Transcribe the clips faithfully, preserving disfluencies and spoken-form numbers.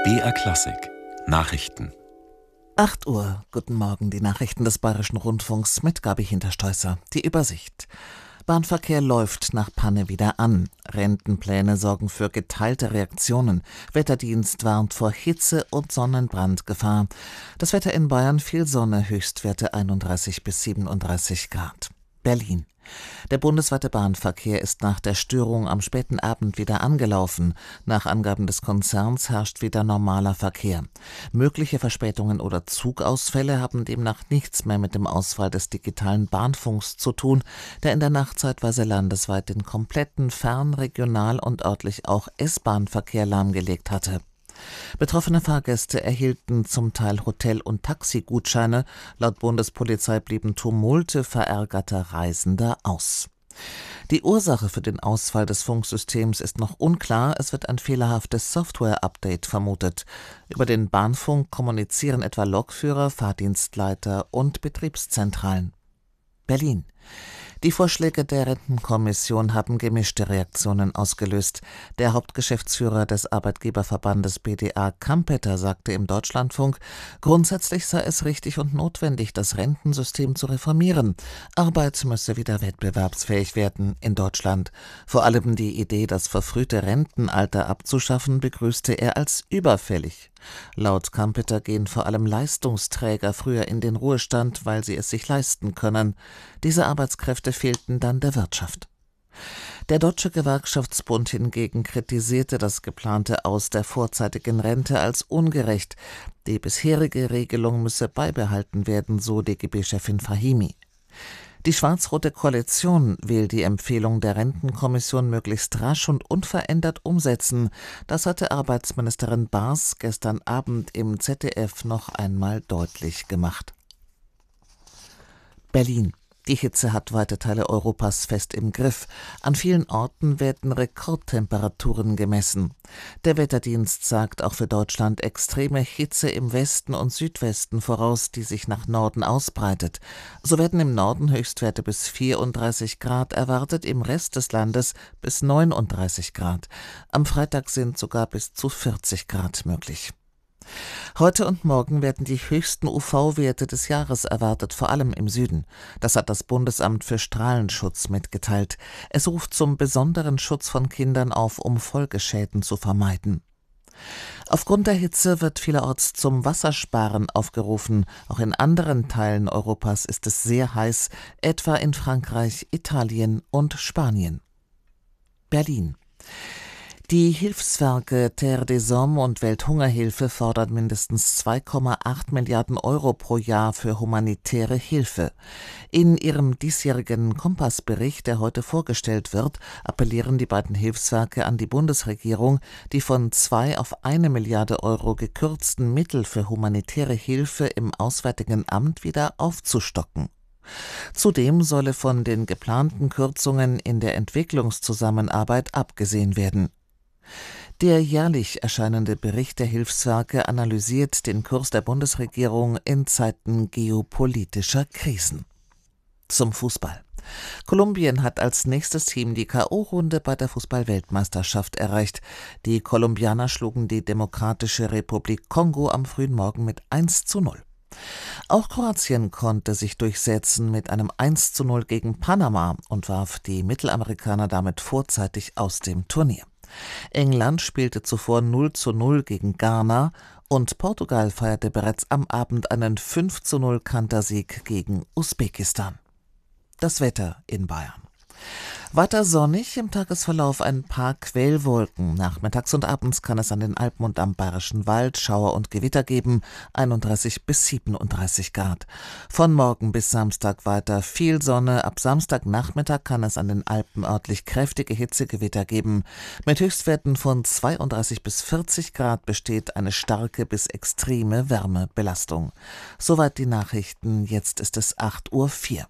B R Klassik Nachrichten. acht Uhr, guten Morgen, die Nachrichten des Bayerischen Rundfunks mit Gabi Hinterstoisser. Die Übersicht. Bahnverkehr läuft nach Panne wieder an. Rentenpläne sorgen für geteilte Reaktionen. Wetterdienst warnt vor Hitze- und Sonnenbrandgefahr. Das Wetter in Bayern: viel Sonne, Höchstwerte einunddreißig bis siebenunddreißig Grad. Berlin. Der bundesweite Bahnverkehr ist nach der Störung am späten Abend wieder angelaufen. Nach Angaben des Konzerns herrscht wieder normaler Verkehr. Mögliche Verspätungen oder Zugausfälle haben demnach nichts mehr mit dem Ausfall des digitalen Bahnfunks zu tun, der in der Nacht zeitweise landesweit den kompletten Fern-, Regional- und örtlich auch S-Bahn-Verkehr lahmgelegt hatte. Betroffene Fahrgäste erhielten zum Teil Hotel- und Taxigutscheine. Laut Bundespolizei blieben Tumulte verärgerter Reisender aus. Die Ursache für den Ausfall des Funksystems ist noch unklar. Es wird ein fehlerhaftes Software-Update vermutet. Über den Bahnfunk kommunizieren etwa Lokführer, Fahrdienstleiter und Betriebszentralen. Berlin. Die Vorschläge der Rentenkommission haben gemischte Reaktionen ausgelöst. Der Hauptgeschäftsführer des Arbeitgeberverbandes B D A, Kampeter, sagte im Deutschlandfunk, grundsätzlich sei es richtig und notwendig, das Rentensystem zu reformieren. Arbeit müsse wieder wettbewerbsfähig werden in Deutschland. Vor allem die Idee, das verfrühte Rentenalter abzuschaffen, begrüßte er als überfällig. Laut Kampeter gehen vor allem Leistungsträger früher in den Ruhestand, weil sie es sich leisten können. Diese Arbeitskräfte fehlten dann der Wirtschaft. Der Deutsche Gewerkschaftsbund hingegen kritisierte das geplante Aus der vorzeitigen Rente als ungerecht. Die bisherige Regelung müsse beibehalten werden, so D G B-Chefin Fahimi. Die schwarz-rote Koalition will die Empfehlung der Rentenkommission möglichst rasch und unverändert umsetzen. Das hatte Arbeitsministerin Baas gestern Abend im Z D F noch einmal deutlich gemacht. Berlin. Die Hitze hat weite Teile Europas fest im Griff. An vielen Orten werden Rekordtemperaturen gemessen. Der Wetterdienst sagt auch für Deutschland extreme Hitze im Westen und Südwesten voraus, die sich nach Norden ausbreitet. So werden im Norden Höchstwerte bis vierunddreißig Grad erwartet, im Rest des Landes bis neununddreißig Grad. Am Freitag sind sogar bis zu vierzig Grad möglich. Heute und morgen werden die höchsten U V-Werte des Jahres erwartet, vor allem im Süden. Das hat das Bundesamt für Strahlenschutz mitgeteilt. Es ruft zum besonderen Schutz von Kindern auf, um Folgeschäden zu vermeiden. Aufgrund der Hitze wird vielerorts zum Wassersparen aufgerufen. Auch in anderen Teilen Europas ist es sehr heiß, etwa in Frankreich, Italien und Spanien. Berlin. Die Hilfswerke Terre des Hommes und Welthungerhilfe fordern mindestens zwei Komma acht Milliarden Euro pro Jahr für humanitäre Hilfe. In ihrem diesjährigen Kompassbericht, der heute vorgestellt wird, appellieren die beiden Hilfswerke an die Bundesregierung, die von zwei auf eine Milliarde Euro gekürzten Mittel für humanitäre Hilfe im Auswärtigen Amt wieder aufzustocken. Zudem solle von den geplanten Kürzungen in der Entwicklungszusammenarbeit abgesehen werden. Der jährlich erscheinende Bericht der Hilfswerke analysiert den Kurs der Bundesregierung in Zeiten geopolitischer Krisen. Zum Fußball. Kolumbien hat als nächstes Team die K O-Runde bei der Fußball-Weltmeisterschaft erreicht. Die Kolumbianer schlugen die Demokratische Republik Kongo am frühen Morgen mit eins zu null. Auch Kroatien konnte sich durchsetzen mit einem eins zu null gegen Panama und warf die Mittelamerikaner damit vorzeitig aus dem Turnier. England spielte zuvor null zu null gegen Ghana und Portugal feierte bereits am Abend einen fünf zu null Kantersieg gegen Usbekistan. Das Wetter in Bayern. Weiter sonnig, im Tagesverlauf ein paar Quellwolken. Nachmittags und abends kann es an den Alpen und am Bayerischen Wald Schauer und Gewitter geben, einunddreißig bis siebenunddreißig Grad. Von morgen bis Samstag weiter viel Sonne. Ab Samstagnachmittag kann es an den Alpen örtlich kräftige Hitzegewitter geben. Mit Höchstwerten von zweiunddreißig bis vierzig Grad besteht eine starke bis extreme Wärmebelastung. Soweit die Nachrichten. Jetzt ist es acht Uhr vier.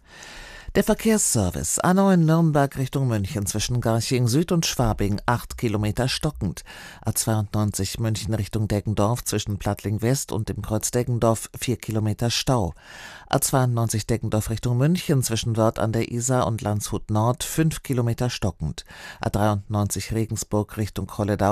Der Verkehrsservice A neun Nürnberg Richtung München zwischen Garching Süd und Schwabing acht Kilometer stockend. A zweiundneunzig München Richtung Deggendorf zwischen Plattling West und dem Kreuz Deggendorf vier Kilometer Stau. A zweiundneunzig Deggendorf Richtung München zwischen Wörth an der Isar und Landshut Nord fünf Kilometer stockend. A dreiundneunzig Regensburg Richtung Kolledau